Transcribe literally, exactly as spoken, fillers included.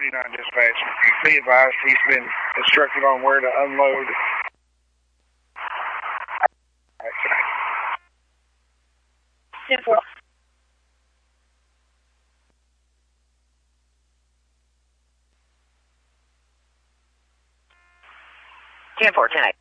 two nine dispatch. Be advised, he's been instructed on where to unload. ten four. ten four, ten eight.